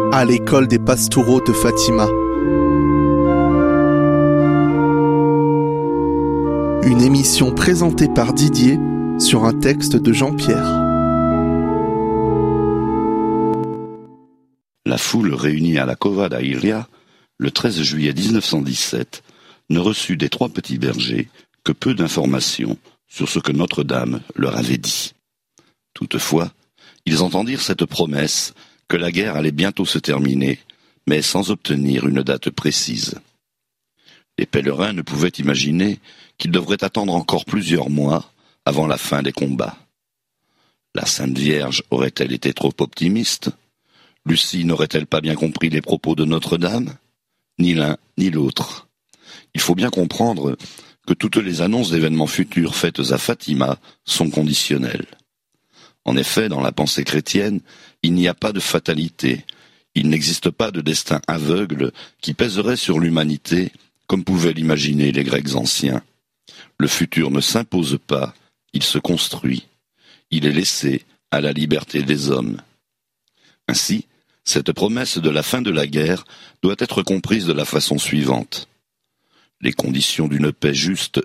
à l'école des Pastoureaux de Fatima. Une émission présentée par Didier sur un texte de Jean-Pierre. La foule réunie à la Cova da Iria, le 13 juillet 1917, ne reçut des trois petits bergers que peu d'informations sur ce que Notre-Dame leur avait dit. Toutefois, ils entendirent cette promesse que la guerre allait bientôt se terminer, mais sans obtenir une date précise. Les pèlerins ne pouvaient imaginer qu'ils devraient attendre encore plusieurs mois avant la fin des combats. La Sainte Vierge aurait-elle été trop optimiste ? Lucie n'aurait-elle pas bien compris les propos de Notre-Dame ? Ni l'un ni l'autre. Il faut bien comprendre que toutes les annonces d'événements futurs faites à Fatima sont conditionnelles. En effet, dans la pensée chrétienne, il n'y a pas de fatalité, il n'existe pas de destin aveugle qui pèserait sur l'humanité, comme pouvaient l'imaginer les Grecs anciens. Le futur ne s'impose pas, il se construit. Il est laissé à la liberté des hommes. Ainsi, cette promesse de la fin de la guerre doit être comprise de la façon suivante. Les conditions d'une paix juste